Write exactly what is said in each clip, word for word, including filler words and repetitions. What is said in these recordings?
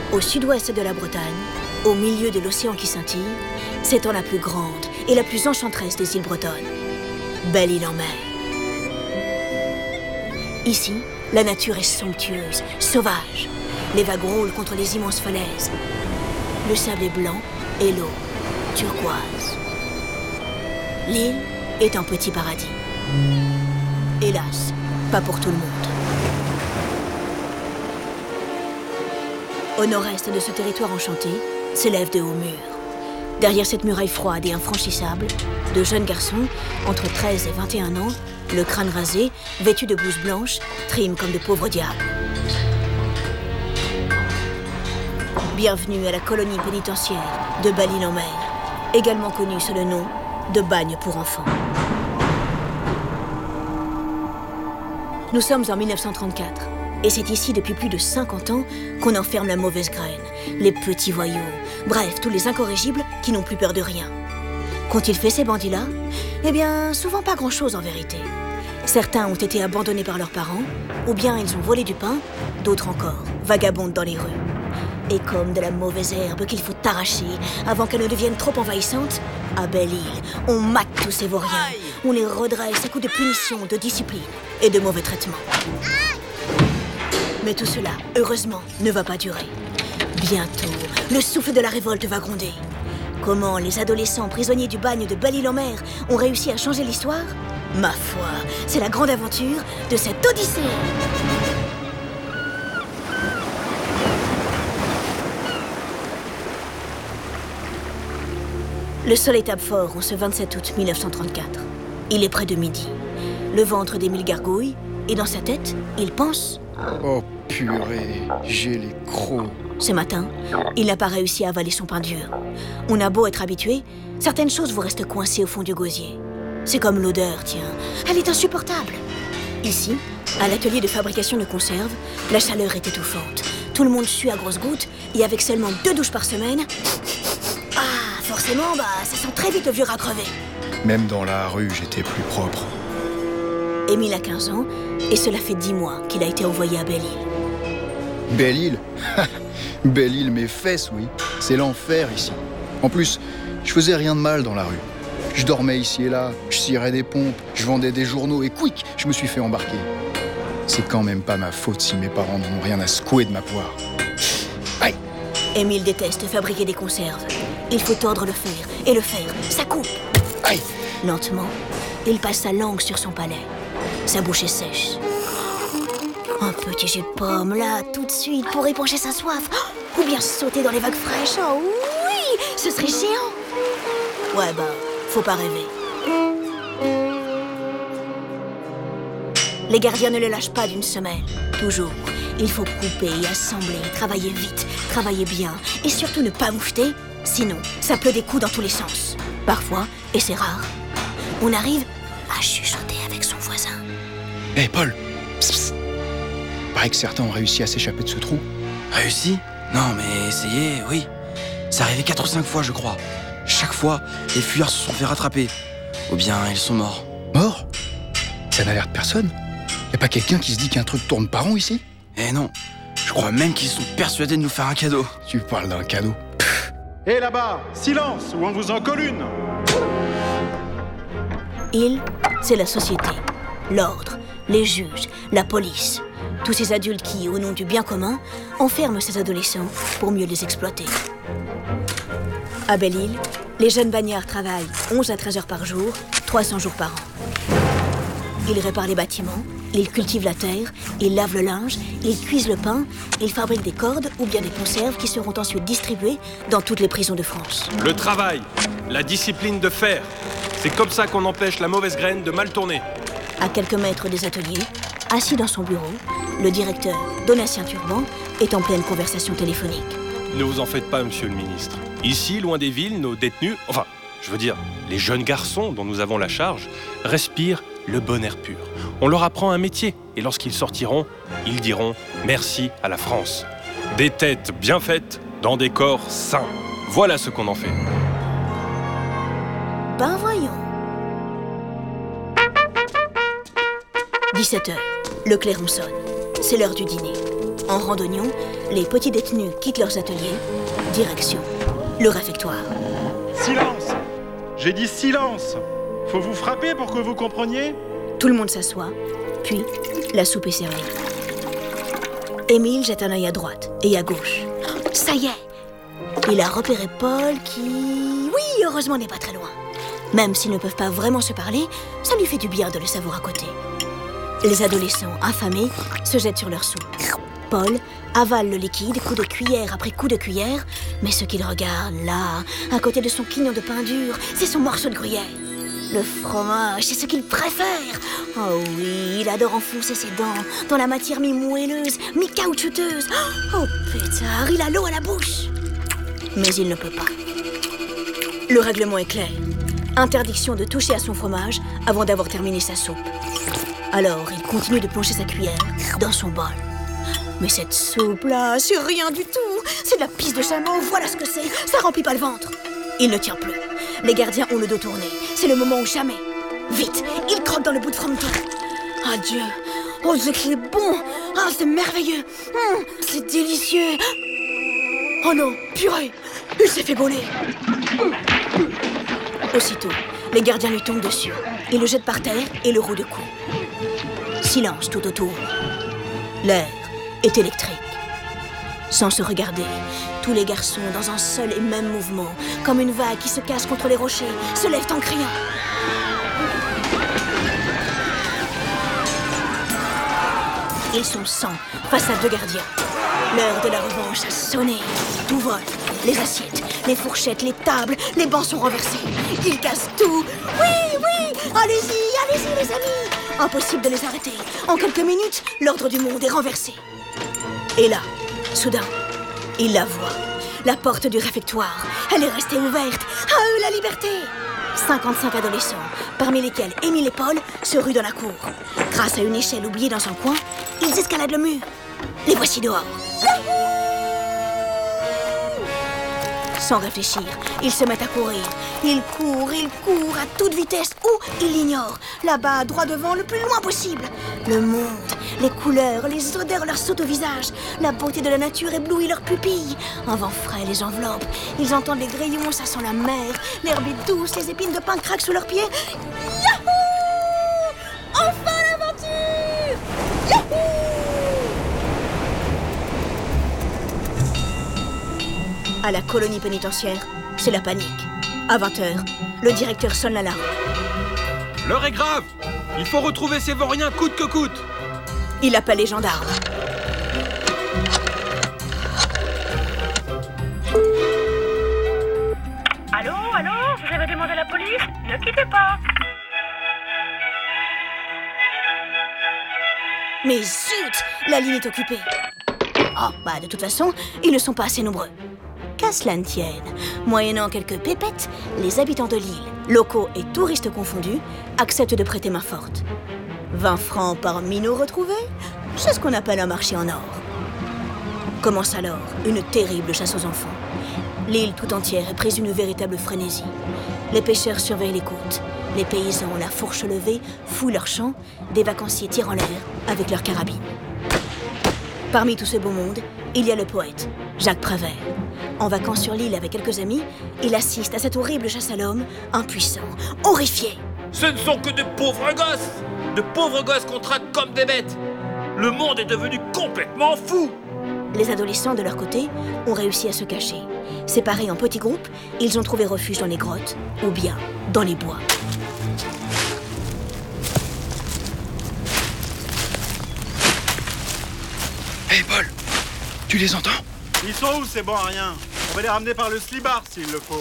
Au sud-ouest de la Bretagne, au milieu de l'océan qui scintille, s'étend la plus grande et la plus enchanteresse des îles bretonnes, Belle-Île-en-Mer. Ici, la nature est somptueuse, sauvage. Les vagues roulent contre les immenses falaises. Le sable est blanc et l'eau turquoise. L'île est un petit paradis. Hélas, pas pour tout le monde. Au nord-est de ce territoire enchanté s'élèvent de hauts murs. Derrière cette muraille froide et infranchissable, de jeunes garçons, entre treize et vingt et un ans, le crâne rasé, vêtus de blouses blanches, triment comme de pauvres diables. Bienvenue à la colonie pénitentiaire de Belle-Île-en-Mer, également connue sous le nom de Bagne pour enfants. Nous sommes en mille neuf cent trente-quatre. Et c'est ici, depuis plus de cinquante ans, qu'on enferme la mauvaise graine, les petits voyous, bref, tous les incorrigibles qui n'ont plus peur de rien. Qu'ont-ils fait ces bandits-là? Eh bien, souvent pas grand-chose en vérité. Certains ont été abandonnés par leurs parents, ou bien ils ont volé du pain, d'autres encore vagabondent dans les rues. Et comme de la mauvaise herbe qu'il faut arracher avant qu'elle ne devienne trop envahissante, à Belle-Île, on mate tous ces vauriens, on les redresse à coups de punition, de discipline et de mauvais traitements. Mais tout cela, heureusement, ne va pas durer. Bientôt, le souffle de la révolte va gronder. Comment les adolescents prisonniers du bagne de Belle-Île-en-Mer ont réussi à changer l'histoire? Ma foi, c'est la grande aventure de cette odyssée. Le soleil tape fort en ce vingt-sept août mille neuf cent trente-quatre. Il est près de midi. Le ventre d'Émile gargouille, et dans sa tête, il pense... Oh purée, j'ai les crocs. Ce matin, il n'a pas réussi à avaler son pain dur. On a beau être habitué, certaines choses vous restent coincées au fond du gosier. C'est comme l'odeur, tiens, elle est insupportable. Ici, à l'atelier de fabrication de conserves, la chaleur est étouffante. Tout le monde sue à grosses gouttes, et avec seulement deux douches par semaine... Ah, forcément, bah, ça sent très vite le vieux rat crevé. Même dans la rue, j'étais plus propre. Émile a quinze ans, et cela fait dix mois qu'il a été envoyé à Belle-Île. Belle-Île? Belle-Île, mes fesses, oui. C'est l'enfer ici. En plus, je faisais rien de mal dans la rue. Je dormais ici et là, je cirais des pompes, je vendais des journaux et quick, je me suis fait embarquer. C'est quand même pas ma faute si mes parents n'ont rien à secouer de ma poire. Aïe! Émile déteste fabriquer des conserves. Il faut tordre le fer, et le fer, ça coupe. Aïe! Lentement, il passe sa langue sur son palais. Sa bouche est sèche. Un petit jus de pomme, là, tout de suite, pour épancher sa soif. Ou bien sauter dans les vagues fraîches. Oh oui, ce serait géant. Ouais, bah, faut pas rêver. Les gardiens ne le lâchent pas d'une semelle. Toujours. Il faut couper et assembler, travailler vite, travailler bien. Et surtout ne pas moucheter, sinon, ça pleut des coups dans tous les sens. Parfois, et c'est rare, on arrive à chuchoter avec son voisin. Hé, hey, Paul! Psst, psst. Paraît que certains ont réussi à s'échapper de ce trou. Réussi? Non, mais essayez, oui. C'est arrivé quatre ou cinq fois, je crois. Chaque fois, les fuyards se sont fait rattraper. Ou bien, ils sont morts. Morts? Ça n'a l'air de personne. Y'a pas quelqu'un qui se dit qu'un truc tourne pas rond ici? Eh non. Je crois même qu'ils sont persuadés de nous faire un cadeau. Tu parles d'un cadeau. Hé hey, là-bas, silence, ou on vous en colle une. Il, c'est la société, l'ordre, les juges, la police. Tous ces adultes qui, au nom du bien commun, enferment ces adolescents pour mieux les exploiter. À Belle-Île, les jeunes bagnards travaillent onze à treize heures par jour, trois cents jours par an. Ils réparent les bâtiments, ils cultivent la terre, ils lavent le linge, ils cuisent le pain, ils fabriquent des cordes ou bien des conserves qui seront ensuite distribuées dans toutes les prisons de France. Le travail, la discipline de fer, c'est comme ça qu'on empêche la mauvaise graine de mal tourner. À quelques mètres des ateliers, assis dans son bureau, le directeur, Donatien Turban, est en pleine conversation téléphonique. Ne vous en faites pas, monsieur le ministre. Ici, loin des villes, nos détenus, enfin, je veux dire, les jeunes garçons dont nous avons la charge, respirent le bon air pur. On leur apprend un métier, et lorsqu'ils sortiront, ils diront merci à la France. Des têtes bien faites dans des corps sains. Voilà ce qu'on en fait. Ben voyons. dix-sept heures, le clairon sonne. C'est l'heure du dîner. En randonnion, les petits détenus quittent leurs ateliers, direction le réfectoire. Silence! J'ai dit silence! Faut vous frapper pour que vous compreniez? Tout le monde s'assoit, puis la soupe est servie. Émile jette un œil à droite et à gauche. Ça y est! Il a repéré Paul qui, oui, heureusement, n'est pas très loin. Même s'ils ne peuvent pas vraiment se parler, ça lui fait du bien de le savoir à côté. Les adolescents, affamés, se jettent sur leur soupe. Paul avale le liquide, coup de cuillère après coup de cuillère, mais ce qu'il regarde, là, à côté de son quignon de pain dur, c'est son morceau de gruyère. Le fromage, c'est ce qu'il préfère. Oh oui, il adore enfoncer ses dents dans la matière mi-moelleuse, mi-caoutchouteuse. Oh pétard, il a l'eau à la bouche. Mais il ne peut pas. Le règlement est clair. Interdiction de toucher à son fromage avant d'avoir terminé sa soupe. Alors, il continue de plonger sa cuillère dans son bol. Mais cette soupe-là, c'est rien du tout. C'est de la pisse de chameau, voilà ce que c'est. Ça remplit pas le ventre. Il ne tient plus. Les gardiens ont le dos tourné. C'est le moment ou jamais. Vite, il croque dans le bout de fronton. Adieu. Oh, c'est qu'il est bon. Ah, c'est merveilleux. Mmh, c'est délicieux. Oh non, purée. Il s'est fait gauler. Aussitôt, les gardiens lui tombent dessus. Ils le jettent par terre et le rouent de coups. Silence tout autour. L'air est électrique. Sans se regarder, tous les garçons, dans un seul et même mouvement, comme une vague qui se casse contre les rochers, se lèvent en criant. Ils sont cent face à deux gardiens. L'heure de la revanche a sonné. Tout vole. Les assiettes, les fourchettes, les tables, les bancs sont renversés. Ils cassent tout. Oui, oui, allez-y, allez-y les amis. Impossible de les arrêter. En quelques minutes, l'ordre du monde est renversé. Et là, soudain, il la voit. La porte du réfectoire, elle est restée ouverte. À eux la liberté. cinquante-cinq adolescents, parmi lesquels Émile et Paul, se ruent dans la cour. Grâce à une échelle oubliée dans un coin, ils escaladent le mur. Les voici dehors. Sans réfléchir, ils se mettent à courir. Ils courent, ils courent à toute vitesse. Où ils l'ignorent. Là-bas, droit devant, le plus loin possible. Le monde, les couleurs, les odeurs leur sautent au visage. La beauté de la nature éblouit leurs pupilles. Un vent frais les enveloppe. Ils entendent les grillons, ça sent la mer. L'herbe est douce, les épines de pin craquent sous leurs pieds. Yahoo! Enfin l'aventure! Yahoo! À la colonie pénitentiaire, c'est la panique. À vingt heures, le directeur sonne l'alarme. L'heure est grave! Il faut retrouver ces vauriens coûte que coûte! Il appelle les gendarmes. Allô, allô? Vous avez demandé la police? Ne quittez pas! Mais zut! La ligne est occupée. Oh, bah de toute façon, ils ne sont pas assez nombreux. Qu'à cela ne tienne, moyennant quelques pépettes, les habitants de l'île, locaux et touristes confondus, acceptent de prêter main forte. vingt francs par minot retrouvé, c'est ce qu'on appelle un marché en or. Commence alors une terrible chasse aux enfants. L'île tout entière est prise d'une véritable frénésie. Les pêcheurs surveillent les côtes. Les paysans, la fourche levée, fouillent leurs champs. Des vacanciers tirent en l'air avec leurs carabines. Parmi tout ce beau monde, il y a le poète, Jacques Prévert. En vacances sur l'île avec quelques amis, il assiste à cette horrible chasse à l'homme, impuissant, horrifié. Ce ne sont que de pauvres gosses! De pauvres gosses qu'on traque comme des bêtes! Le monde est devenu complètement fou! Les adolescents, de leur côté, ont réussi à se cacher. Séparés en petits groupes, ils ont trouvé refuge dans les grottes ou bien dans les bois. Hé, hey Paul, tu les entends? Ils sont où ces bons à rien? On va les ramener par le slibard s'il le faut.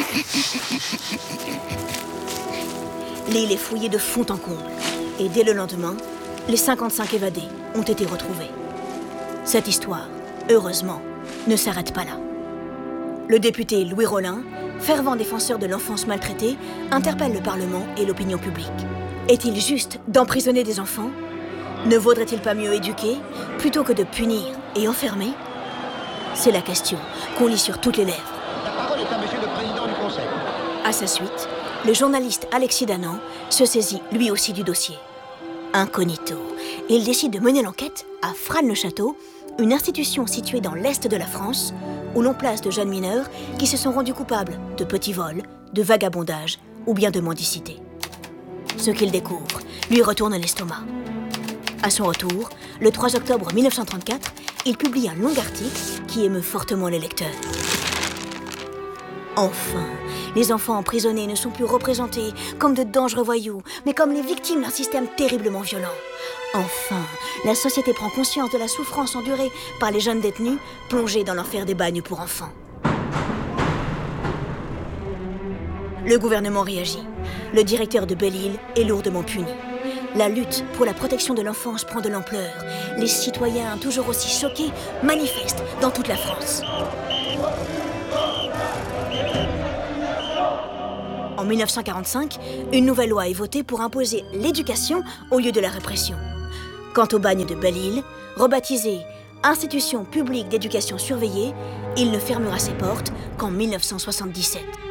L'île est fouillée de fond en comble. Et dès le lendemain, les cinquante-cinq évadés ont été retrouvés. Cette histoire, heureusement, ne s'arrête pas là. Le député Louis Rollin, fervent défenseur de l'enfance maltraitée, interpelle le Parlement et l'opinion publique. Est-il juste d'emprisonner des enfants? Ne vaudrait-il pas mieux éduquer plutôt que de punir et enfermer? C'est la question qu'on lit sur toutes les lèvres. La parole est à monsieur le président du conseil. À sa suite, le journaliste Alexis Danan se saisit lui aussi du dossier. Incognito, il décide de mener l'enquête à Frasnes-le-Château, une institution située dans l'est de la France où l'on place de jeunes mineurs qui se sont rendus coupables de petits vols, de vagabondage ou bien de mendicité. Ce qu'il découvre lui retourne l'estomac. À son retour, le trois octobre mille neuf cent trente-quatre, il publie un long article qui émeut fortement les lecteurs. Enfin, les enfants emprisonnés ne sont plus représentés comme de dangereux voyous, mais comme les victimes d'un système terriblement violent. Enfin, la société prend conscience de la souffrance endurée par les jeunes détenus plongés dans l'enfer des bagnes pour enfants. Le gouvernement réagit. Le directeur de Belle-Île est lourdement puni. La lutte pour la protection de l'enfance prend de l'ampleur. Les citoyens, toujours aussi choqués, manifestent dans toute la France. En mille neuf cent quarante-cinq, une nouvelle loi est votée pour imposer l'éducation au lieu de la répression. Quant au bagne de Belle-Île, rebaptisé Institution publique d'éducation surveillée, il ne fermera ses portes qu'en mille neuf cent soixante-dix-sept.